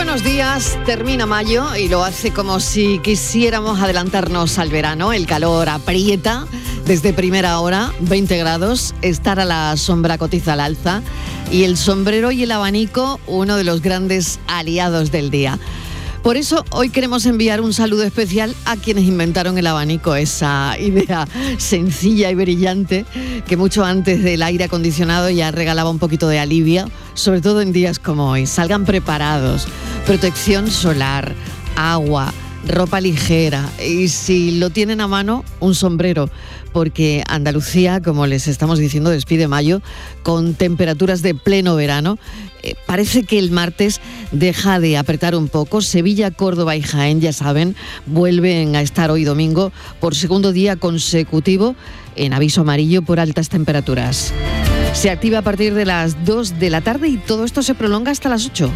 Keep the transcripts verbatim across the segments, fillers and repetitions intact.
Buenos días, termina mayo y lo hace como si quisiéramos adelantarnos al verano. El calor aprieta desde primera hora, veinte grados, estar a la sombra cotiza al alza y el sombrero y el abanico, uno de los grandes aliados del día. Por eso hoy queremos enviar un saludo especial a quienes inventaron el abanico, esa idea sencilla y brillante que mucho antes del aire acondicionado ya regalaba un poquito de alivio, sobre todo en días como hoy. Salgan preparados, protección solar, agua, ropa ligera y si lo tienen a mano, un sombrero, porque Andalucía, como les estamos diciendo, despide mayo con temperaturas de pleno verano. Eh, parece que el martes deja de apretar un poco. Sevilla, Córdoba y Jaén, ya saben, vuelven a estar hoy domingo por segundo día consecutivo en aviso amarillo por altas temperaturas. Se activa a partir de las dos de la tarde y todo esto se prolonga hasta las ocho.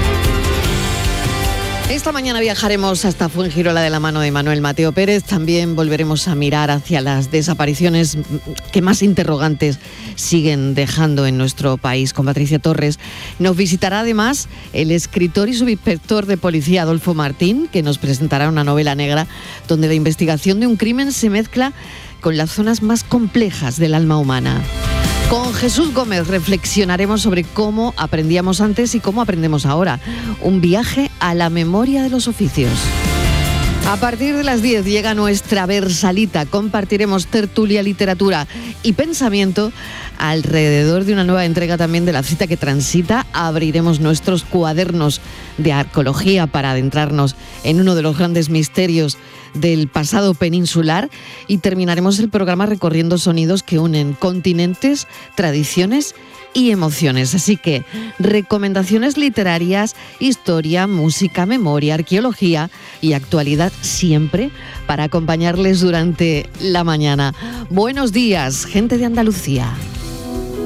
Esta mañana viajaremos hasta Fuengirola de la mano de Manuel Mateo Pérez. También volveremos a mirar hacia las desapariciones que más interrogantes siguen dejando en nuestro país con Patricia Torres. Nos visitará además el escritor y subinspector de policía Adolfo Martín, que nos presentará una novela negra donde la investigación de un crimen se mezcla con las zonas más complejas del alma humana. Con Jesús Gómez reflexionaremos sobre cómo aprendíamos antes y cómo aprendemos ahora. Un viaje a la memoria de los oficios. A partir de las diez llega nuestra Versalita. Compartiremos tertulia, literatura y pensamiento alrededor de una nueva entrega también de La cita que transita. Abriremos nuestros cuadernos de arqueología para adentrarnos en uno de los grandes misterios del pasado peninsular y terminaremos el programa recorriendo sonidos que unen continentes, tradiciones y emociones. Así que recomendaciones literarias, historia, música, memoria, arqueología y actualidad siempre para acompañarles durante la mañana. Buenos días, gente de Andalucía.